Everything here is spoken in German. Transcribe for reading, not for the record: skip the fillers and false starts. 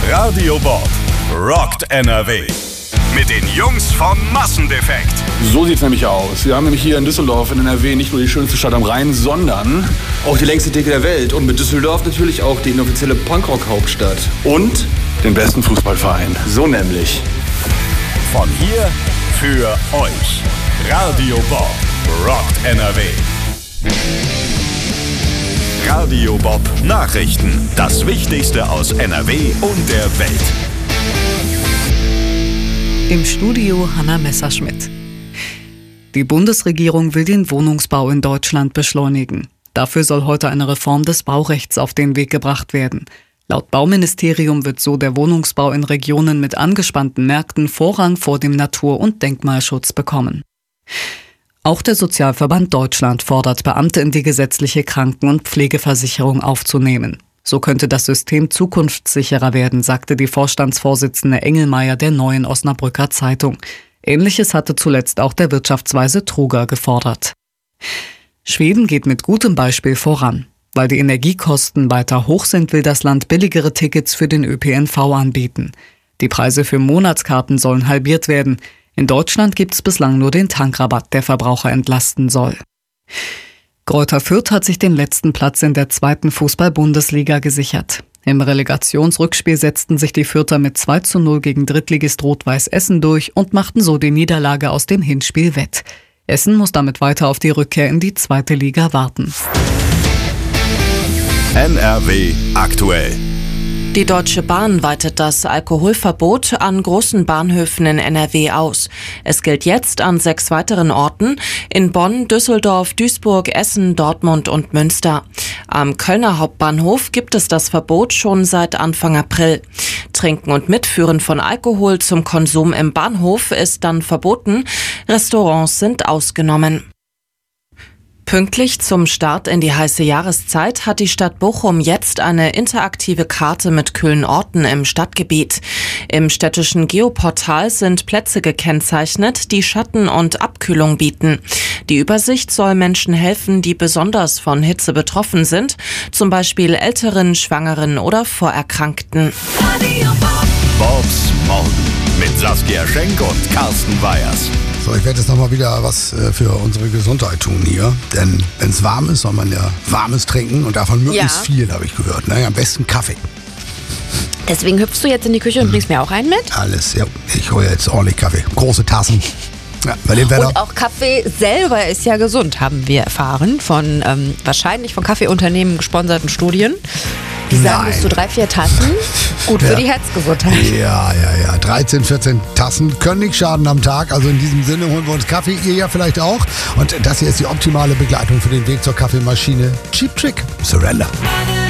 Radio Bob rockt NRW. Mit den Jungs von Massendefekt. So sieht's nämlich aus. Wir haben nämlich hier in Düsseldorf in NRW nicht nur die schönste Stadt am Rhein, sondern auch die längste Theke der Welt. Und mit Düsseldorf natürlich auch die inoffizielle Punkrock-Hauptstadt. Und den besten Fußballverein. So nämlich. Von hier für euch. Radio Bob rockt NRW. Radio Bob Nachrichten. Das Wichtigste aus NRW und der Welt. Im Studio Hanna Messerschmidt. Die Bundesregierung will den Wohnungsbau in Deutschland beschleunigen. Dafür soll heute eine Reform des Baurechts auf den Weg gebracht werden. Laut Bauministerium wird so der Wohnungsbau in Regionen mit angespannten Märkten Vorrang vor dem Natur- und Denkmalschutz bekommen. Auch der Sozialverband Deutschland fordert Beamte in die gesetzliche Kranken- und Pflegeversicherung aufzunehmen. So könnte das System zukunftssicherer werden, sagte die Vorstandsvorsitzende Engelmeier der Neuen Osnabrücker Zeitung. Ähnliches hatte zuletzt auch der Wirtschaftsweise Truger gefordert. Schweden geht mit gutem Beispiel voran. Weil die Energiekosten weiter hoch sind, will das Land billigere Tickets für den ÖPNV anbieten. Die Preise für Monatskarten sollen halbiert werden. In Deutschland gibt es bislang nur den Tankrabatt, der Verbraucher entlasten soll. Greuther Fürth hat sich den letzten Platz in der 2. Fußball-Bundesliga gesichert. Im Relegationsrückspiel setzten sich die Fürther mit 2:0 gegen Drittligist Rot-Weiß Essen durch und machten so die Niederlage aus dem Hinspiel wett. Essen muss damit weiter auf die Rückkehr in die 2. Liga warten. NRW aktuell. Die Deutsche Bahn weitet das Alkoholverbot an großen Bahnhöfen in NRW aus. Es gilt jetzt an 6 weiteren Orten in Bonn, Düsseldorf, Duisburg, Essen, Dortmund und Münster. Am Kölner Hauptbahnhof gibt es das Verbot schon seit Anfang April. Trinken und Mitführen von Alkohol zum Konsum im Bahnhof ist dann verboten. Restaurants sind ausgenommen. Pünktlich zum Start in die heiße Jahreszeit hat die Stadt Bochum jetzt eine interaktive Karte mit kühlen Orten im Stadtgebiet. Im städtischen Geoportal sind Plätze gekennzeichnet, die Schatten und Abkühlung bieten. Die Übersicht soll Menschen helfen, die besonders von Hitze betroffen sind, zum Beispiel Älteren, Schwangeren oder Vorerkrankten. Bobs Morgen mit Saskia Schenk und Carsten Weyers. So, ich werde jetzt nochmal wieder was für unsere Gesundheit tun hier. Denn wenn es warm ist, soll man ja Warmes trinken und davon möglichst viel, habe ich gehört. Ne? Am besten Kaffee. Deswegen hüpfst du jetzt in die Küche und bringst mir auch einen mit? Alles, ja. Ich hole jetzt ordentlich Kaffee. Große Tassen. Ja, bei dem Wetter. Und auch Kaffee selber ist ja gesund, haben wir erfahren. Von wahrscheinlich von Kaffeeunternehmen gesponserten Studien. Die sagen, bis zu 3-4 Tassen gut für die Herzgesundheit. Ja. 13, 14 Tassen können nicht schaden am Tag. Also in diesem Sinne holen wir uns Kaffee, ihr ja vielleicht auch. Und das hier ist die optimale Begleitung für den Weg zur Kaffeemaschine. Cheap Trick. Surrender.